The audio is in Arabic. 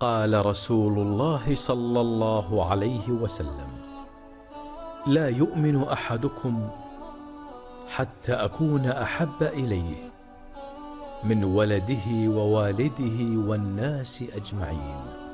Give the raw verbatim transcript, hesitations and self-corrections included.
قال رسول الله صلى الله عليه وسلم: لا يؤمن أحدكم حتى أكون أحب إليه من ولده ووالده والناس أجمعين.